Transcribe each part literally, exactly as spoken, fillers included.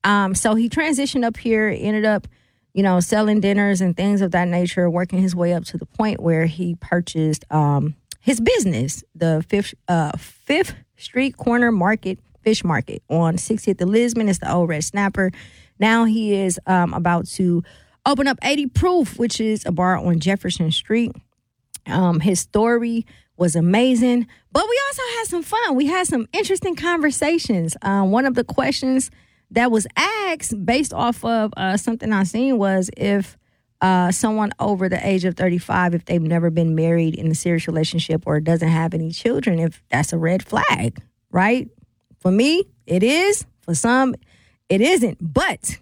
Um, so he transitioned up here, ended up, you know, selling dinners and things of that nature, working his way up to the point where he purchased um, his business, the Fifth, uh, Fifth Street Corner Market, Fish Market on sixtieth and Lisbon. It's the old Red Snapper. Now he is um, about to open up eighty Proof, which is a bar on Jefferson Street. Um, his story was amazing, but we also had some fun. We had some interesting conversations. Um, one of the questions that was asked based off of uh, something I seen was if uh, someone over the age of thirty-five, if they've never been married in a serious relationship or doesn't have any children, if that's a red flag, right? For me, it is. For some, it isn't. But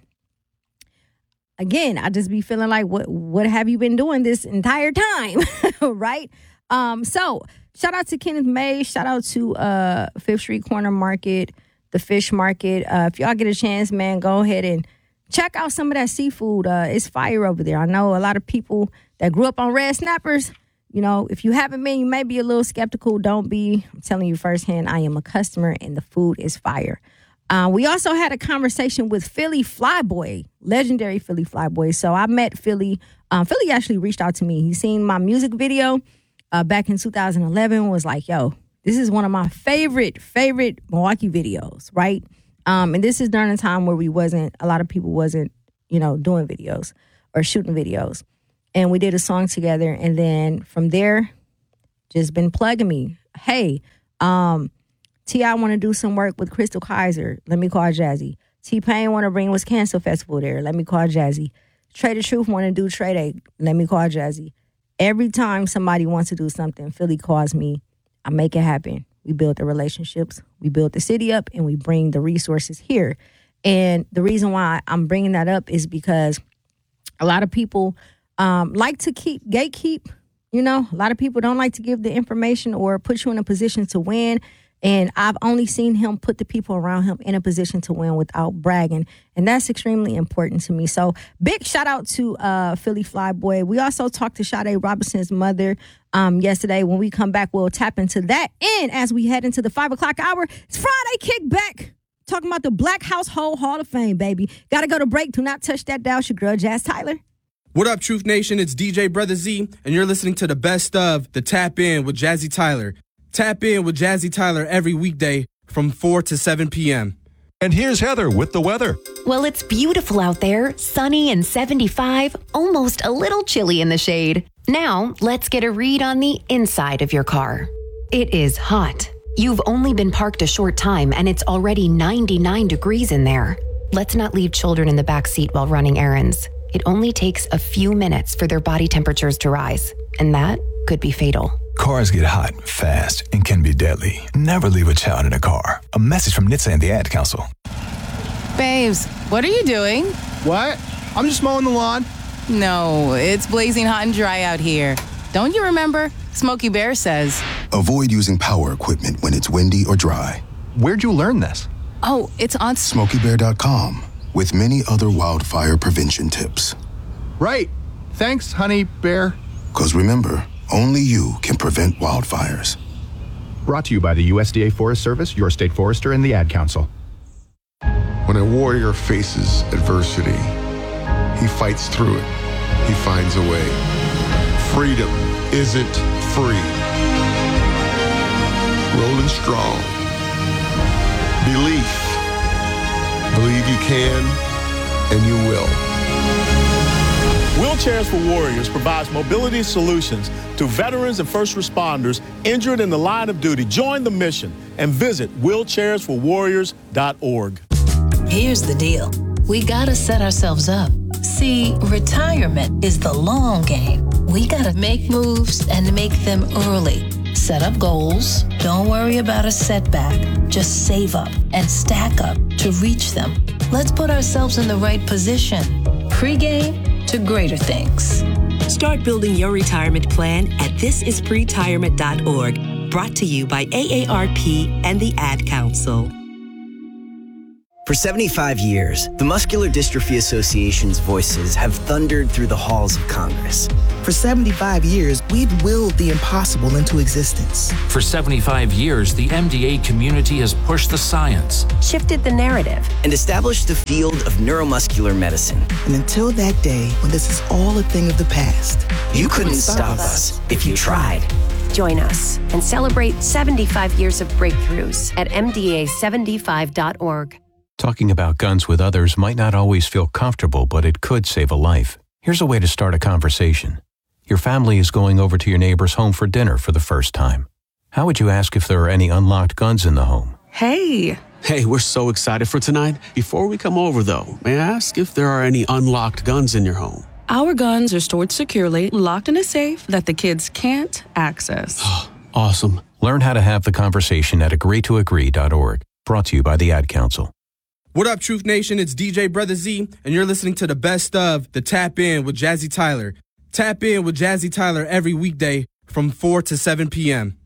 again, I just be feeling like, what what have you been doing this entire time, right? Um, so shout out to Kenneth May. Shout out to uh, Fifth Street Corner Market, the Fish Market. Uh, if y'all get a chance, man, go ahead and check out some of that seafood. Uh, it's fire over there. I know a lot of people that grew up on Red Snappers. You know, if you haven't been, you may be a little skeptical. Don't be. I'm telling you firsthand, I am a customer, and the food is fire. Uh, we also had a conversation with Philly Flyboy, legendary Philly Flyboy. So I met Philly. Um, Philly actually reached out to me. He seen my music video uh, back in two thousand eleven. Was like, yo, this is one of my favorite, favorite Milwaukee videos, right? Um, and this is during a time where we wasn't, a lot of people wasn't, you know, doing videos or shooting videos. And we did a song together. And then from there, just been plugging me. Hey, um, T I want to do some work with Crystal Kaiser. Let me call Jazzy. T-Pain want to bring Wisconsin Festival there. Let me call Jazzy. Trey the Truth want to do Trey Day. Let me call Jazzy. Every time somebody wants to do something, Philly calls me. I make it happen. We build the relationships. We build the city up, and we bring the resources here. And the reason why I'm bringing that up is because a lot of people um, like to keep gatekeep. You know, a lot of people don't like to give the information or put you in a position to win. And I've only seen him put the people around him in a position to win without bragging. And that's extremely important to me. So big shout out to uh, Philly Flyboy. We also talked to Sade Robinson's mother um, yesterday. When we come back, we'll tap into that. And as we head into the five o'clock hour, it's Friday Kickback. Talking about the Black Household Hall of Fame, baby. Got to go to break. Do not touch that dial. It's your girl, Jazz Tyler. What up, Truth Nation? It's D J Brother Z, and you're listening to the best of the Tap In with Jazzy Tyler. Tap in with Jazzy Tyler every weekday from four to seven p.m. And here's Heather with the weather. Well, it's beautiful out there, sunny and seventy-five, almost a little chilly in the shade. Now, let's get a read on the inside of your car. It is hot. You've only been parked a short time and it's already ninety-nine degrees in there. Let's not leave children in the back seat while running errands. It only takes a few minutes for their body temperatures to rise, and that could be fatal. Cars get hot, fast, and can be deadly. Never leave a child in a car. A message from N H T S A and the Ad Council. Babes, what are you doing? What? I'm just mowing the lawn. No, it's blazing hot and dry out here. Don't you remember? Smokey Bear says. Avoid using power equipment when it's windy or dry. Where'd you learn this? Oh, it's on Smokey Bear dot com with many other wildfire prevention tips. Right. Thanks, honey bear. Because remember, only you can prevent wildfires. Brought to you by the U S D A Forest Service, your state forester, and the Ad Council. When a warrior faces adversity, he fights through it. He finds a way. Freedom isn't free. Rolling strong. Belief. Believe you can, and you will. Wheelchairs for Warriors provides mobility solutions to veterans and first responders injured in the line of duty. Join the mission and visit wheelchairs for warriors dot org. Here's the deal. We gotta set ourselves up. See, retirement is the long game. We gotta make moves and make them early. Set up goals. Don't worry about a setback. Just save up and stack up to reach them. Let's put ourselves in the right position. Pre-game to greater things. Start building your retirement plan at this is pre tirement dot org. Brought to you by A A R P and the Ad Council. For seventy-five years, the Muscular Dystrophy Association's voices have thundered through the halls of Congress. For seventy-five years, we've willed the impossible into existence. For seventy-five years, the M D A community has pushed the science, shifted the narrative, and established the field of neuromuscular medicine. And until that day, when this is all a thing of the past, you, you couldn't, couldn't stop us if you tried. Join us and celebrate seventy-five years of breakthroughs at M D A seventy-five dot org. Talking about guns with others might not always feel comfortable, but it could save a life. Here's a way to start a conversation. Your family is going over to your neighbor's home for dinner for the first time. How would you ask if there are any unlocked guns in the home? Hey. Hey, we're so excited for tonight. Before we come over, though, may I ask if there are any unlocked guns in your home? Our guns are stored securely, locked in a safe that the kids can't access. Awesome. Learn how to have the conversation at agree to agree dot org. Brought to you by the Ad Council. What up, Truth Nation? It's D J Brother Z, and you're listening to the best of the Tap In with Jazzy Tyler. Tap In with Jazzy Tyler every weekday from four to seven p.m.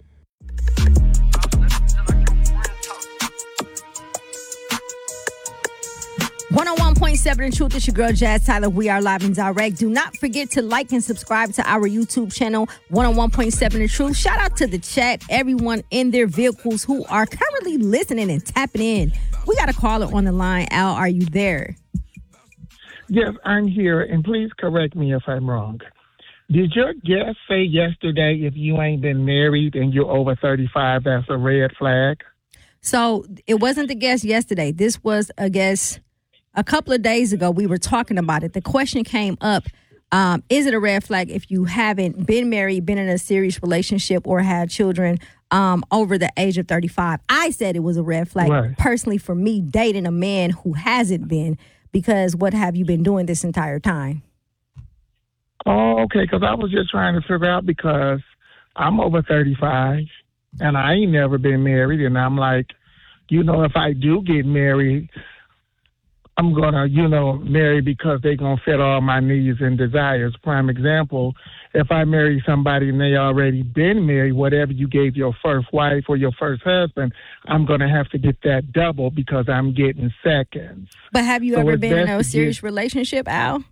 one oh one point seven The Truth. It's your girl, Jazz Tyler. We are live and direct. Do not forget to like and subscribe to our YouTube channel, one oh one point seven The Truth. Shout out to the chat, everyone in their vehicles who are currently listening and tapping in. We got a caller on the line. Al, are you there? Yes, I'm here, and please correct me if I'm wrong. Did your guest say yesterday if you ain't been married and you're over thirty-five, that's a red flag? So it wasn't the guest yesterday. This was a guest a couple of days ago. We were talking about it. The question came up, um, is it a red flag if you haven't been married, been in a serious relationship, or had children um, over the age of thirty-five? I said it was a red flag, right. Personally, for me, dating a man who hasn't been, because what have you been doing this entire time? Oh, okay, because I was just trying to figure out, because I'm over thirty-five, and I ain't never been married, and I'm like, you know, if I do get married, I'm going to, you know, marry because they're going to fit all my needs and desires. Prime example, if I marry somebody and they already been married, whatever you gave your first wife or your first husband, I'm going to have to get that double because I'm getting seconds. But have you so ever been in a serious get, relationship, Al?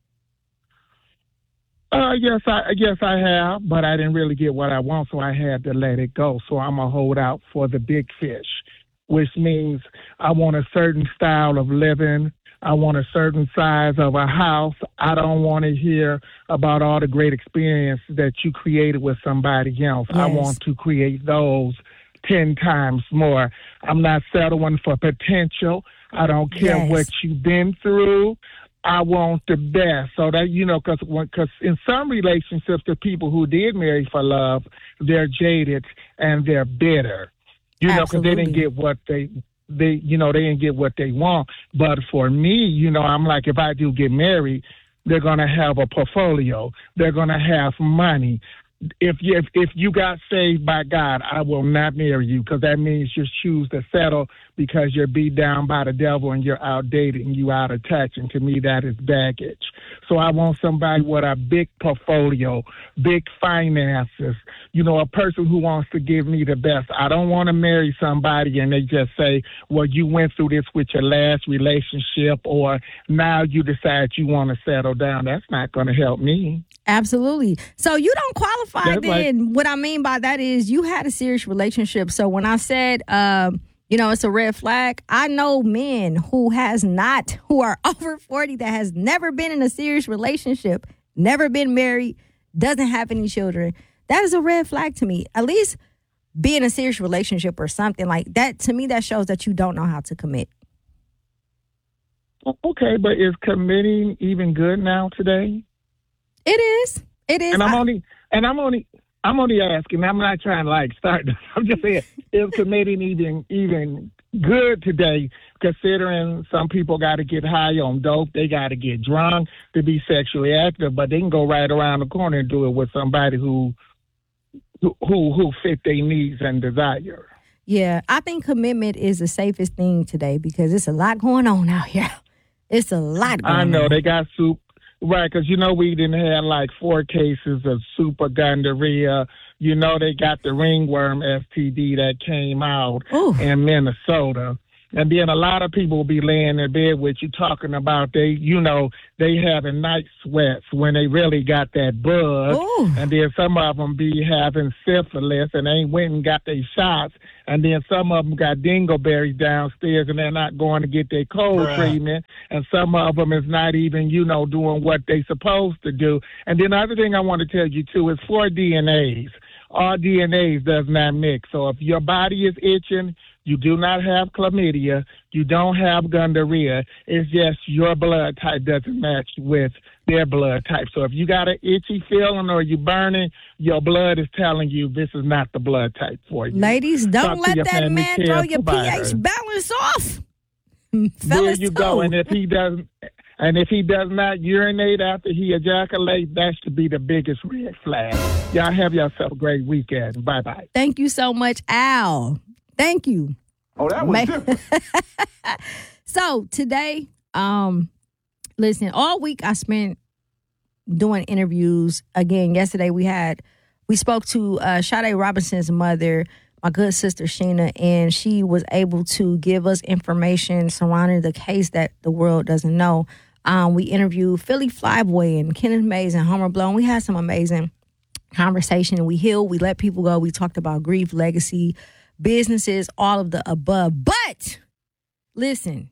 Uh, yes, I yes I have, but I didn't really get what I want, so I had to let it go. So I'm going to hold out for the big fish, which means I want a certain style of living. I want a certain size of a house. I don't want to hear about all the great experiences that you created with somebody else. Yes. I want to create those ten times more. I'm not settling for potential. I don't care yes. what you've been through. I want the best. So that, you know, because because in some relationships, the people who did marry for love, they're jaded and they're bitter. You know, because they didn't get what they, they, you know, they didn't get what they want. But for me, you know, I'm like, if I do get married, they're going to have a portfolio. They're going to have money. If you, if, if you got saved by God, I will not marry you, because that means you choose to settle because you're beat down by the devil and you're outdated and you out of touch. And to me, that is baggage. So I want somebody with a big portfolio, big finances, you know, a person who wants to give me the best. I don't want to marry somebody and they just say, well, you went through this with your last relationship, or now you decide you want to settle down. That's not going to help me. Absolutely. So you don't qualify. That's then like, what I mean by that is you had a serious relationship. So when I said, um, you know, it's a red flag, I know men who has not, who are over forty, that has never been in a serious relationship, never been married, doesn't have any children. That is a red flag to me. At least be in a serious relationship or something like that. To me, that shows that you don't know how to commit. Okay, but is committing even good now today? It is. It is. And I'm only, and I'm only, I'm only asking. I'm not trying to like start. I'm just saying, is committing even even good today? Considering some people got to get high on dope, they got to get drunk to be sexually active, but they can go right around the corner and do it with somebody who, who, who, who fit their needs and desire. Yeah, I think commitment is the safest thing today because it's a lot going on out here. It's a lot going on. I know on. They got soup. Right, because, you know, we didn't have like four cases of super gonorrhea. You know, they got the ringworm S T D that came out Ooh. in Minnesota. And then a lot of people will be laying in bed with you talking about they, you know, they having night sweats when they really got that bug. Ooh. And then some of them be having syphilis and they went and got their shots. And then some of them got dingleberries downstairs and they're not going to get their cold Bruh. treatment. And some of them is not even, you know, doing what they supposed to do. And then the other thing I want to tell you, too, is four D N As. All D N As does not mix. So if your body is itching, you do not have chlamydia, you don't have gonorrhea, it's just your blood type doesn't match with their blood type. So if you got an itchy feeling or you burning, your blood is telling you this is not the blood type for you. Ladies, don't Talk to let your that family man care throw your provider. pH balance off. There Fellas, you go. too. And if he doesn't, and if he does not urinate after he ejaculates, that should be the biggest red flag. Y'all have yourself a great weekend. Bye bye. Thank you so much, Al. Thank you. Oh, that was Ma- different. So today, um, listen, all week I spent doing interviews. Again, yesterday we had, we spoke to uh, Sade Robinson's mother, my good sister Sheena, and she was able to give us information surrounding the case that the world doesn't know. Um, we interviewed Philly Flyboy and Kenneth Mays and Homer Blow, and we had some amazing conversation. We healed, we let people go. We talked about grief, legacy, businesses, all of the above. But listen,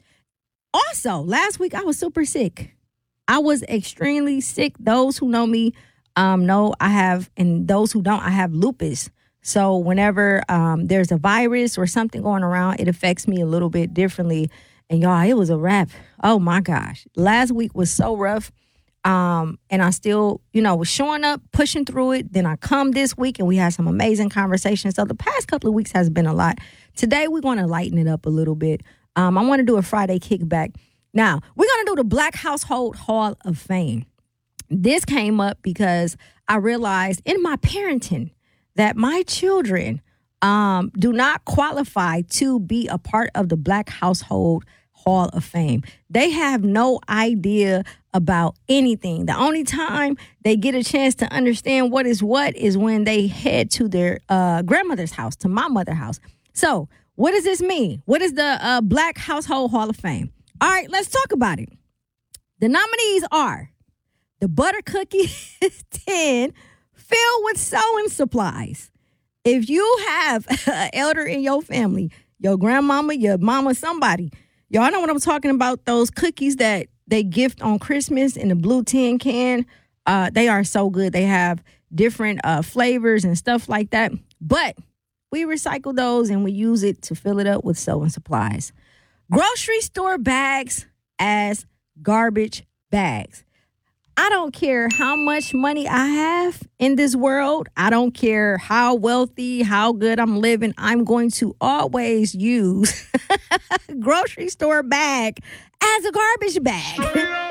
also last week I was super sick. I was extremely sick. Those who know me um, know I have, and those who don't, I have lupus. So whenever um, there's a virus or something going around, it affects me a little bit differently. And y'all, it was a wrap. Oh my gosh. Last week was so rough. Um, and I still, you know, was showing up, pushing through it. Then I come this week and we had some amazing conversations. So the past couple of weeks has been a lot. Today, we're going to lighten it up a little bit. Um, I want to do a Friday kickback. Now, we're going to do the Black Household Hall of Fame. This came up because I realized in my parenting that my children um, do not qualify to be a part of the Black Household Hall of Fame. They have no idea about anything. The only time they get a chance to understand what is what is when they head to their uh, grandmother's house, to my mother's house. So what does this mean? What is the uh, Black Household Hall of Fame? All right, let's talk about it. The nominees are the Butter Cookie tin filled with sewing supplies. If you have an elder in your family, your grandmama, your mama, somebody, y'all know what I'm talking about, those cookies that they gift on Christmas in the blue tin can. Uh, they are so good. They have different uh, flavors and stuff like that. But we recycle those and we use it to fill it up with sewing supplies. Grocery store bags as garbage bags. I don't care how much money I have in this world. I don't care how wealthy, how good I'm living. I'm going to always use grocery store bag as a garbage bag.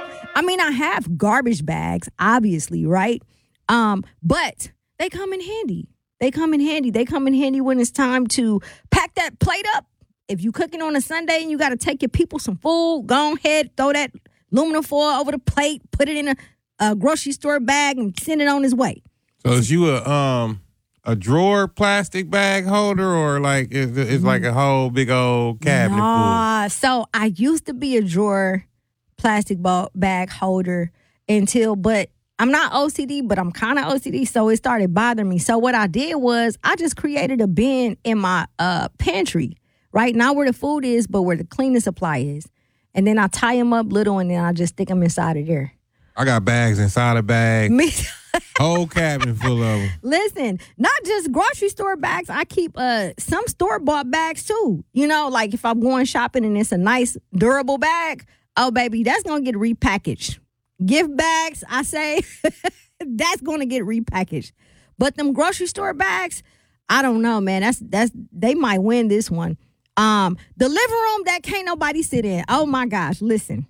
I mean, I have garbage bags, obviously, right? Um, but they come in handy. They come in handy. They come in handy when it's time to pack that plate up. If you cooking on a Sunday and you got to take your people some food, go ahead, throw that aluminum foil over the plate, put it in a, a grocery store bag and send it on his way. So is you a um a drawer plastic bag holder or like is it's like a whole big old cabinet full? Nah, so I used to be a drawer plastic bag holder until, but I'm not O C D, but I'm kind of O C D, so it started bothering me. So what I did was I just created a bin in my uh, pantry, right? Not where the food is, but where the cleaning supply is. And then I tie them up little, and then I just stick them inside of there. I got bags inside a bag. Me Whole cabinet full of them. Listen, not just grocery store bags. I keep uh some store-bought bags, too. You know, like if I'm going shopping and it's a nice, durable bag, oh, baby, that's going to get repackaged. Gift bags, I say, that's going to get repackaged. But them grocery store bags, I don't know, man. That's that's they might win this one. Um, the living room that can't nobody sit in. Oh my gosh, listen.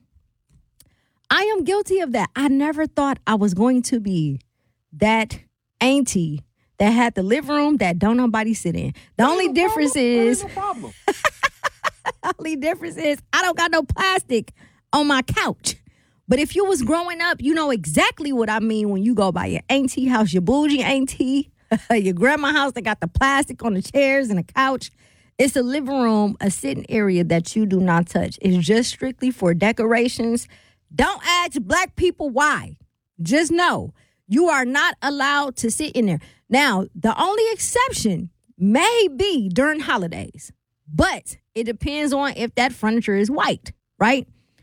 I am guilty of that. I never thought I was going to be that auntie that had the living room that don't nobody sit in. The What only is the difference problem? What is is the problem? the only difference is I don't got no plastic on my couch. But if you was growing up, you know exactly what I mean when you go by your auntie house, your bougie auntie, your grandma house that got the plastic on the chairs and the couch. It's a living room, a sitting area that you do not touch. It's just strictly for decorations. Don't ask black people why. Just know you are not allowed to sit in there. Now, the only exception may be during holidays, but it depends on if that furniture is white, right?